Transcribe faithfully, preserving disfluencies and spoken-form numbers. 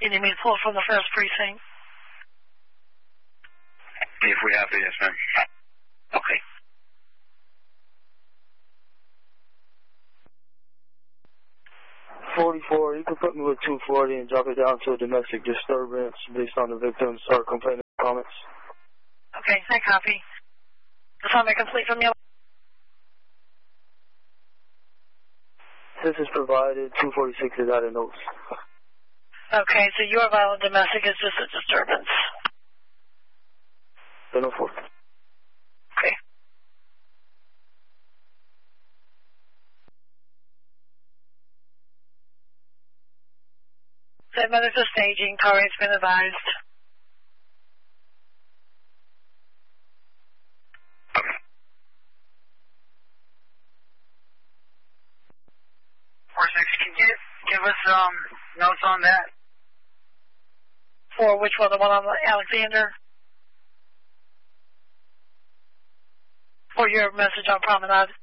You need me to pull from the first precinct? If we have to, yes, ma'am. Okay. forty-four, you can put me with two forty and drop it down to a domestic disturbance based on the victim's start complaining comments. Okay, I copy. Assignment complete from you. This is provided. two forty-six is out of notes. Okay, so your violent domestic is just a disturbance. ten oh four. Okay. Said medical staging, car rate's been advised. four six, can you give us um notes on that? For which one? The one on Alexander? For your message on Promenade?